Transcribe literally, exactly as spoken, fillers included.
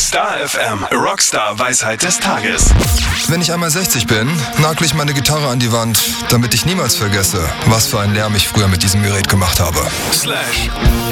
Star F M, Rockstar Weisheit des Tages. Wenn ich einmal sechzig bin, nagle ich meine Gitarre an die Wand, damit ich niemals vergesse, was für einen Lärm ich früher mit diesem Gerät gemacht habe. Slash